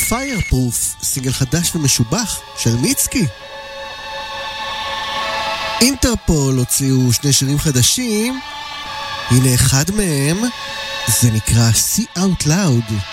Fireproof, סינגל חדש ומשובח של מיצקי. אינטרפול הוציאו שני שירים חדשים, הנה אחד מהם, זה נקרא See Out Loud.